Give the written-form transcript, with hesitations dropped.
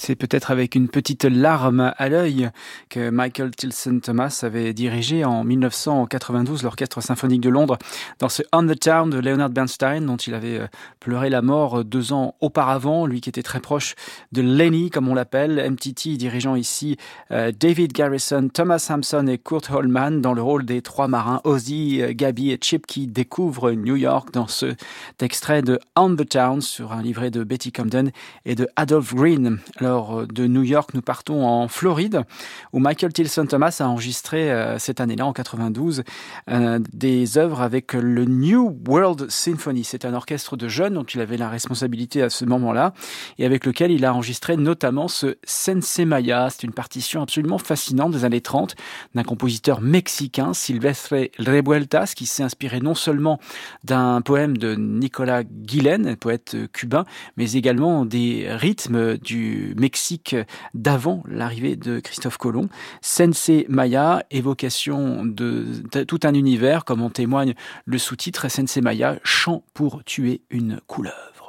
C'est peut-être avec une petite larme à l'œil que Michael Tilson Thomas avait dirigé en 1992 l'Orchestre symphonique de Londres dans ce On the Town de Leonard Bernstein, dont il avait pleuré la mort 2 ans auparavant, lui qui était très proche de Lenny, comme on l'appelle. MTT dirigeant ici David Garrison, Thomas Hampson et Kurt Holman dans le rôle des 3 marins, Ozzy, Gabby et Chip, qui découvrent New York dans cet extrait de On the Town sur un livret de Betty Comden et de Adolph Green. Alors, de New York, nous partons en Floride, où Michael Tilson Thomas a enregistré cette année-là, en 92, des œuvres avec le New World Symphony. C'est un orchestre de jeunes dont il avait la responsabilité à ce moment-là, et avec lequel il a enregistré notamment ce Sensei Maya. C'est une partition absolument fascinante des années 30 d'un compositeur mexicain, Silvestre Revueltas, qui s'est inspiré non seulement d'un poème de Nicolas Guillen, poète cubain, mais également des rythmes du Mexique d'avant l'arrivée de Christophe Colomb. Sensei Maya, évocation de tout un univers, comme en témoigne le sous-titre Sensei Maya, chant pour tuer une couleuvre.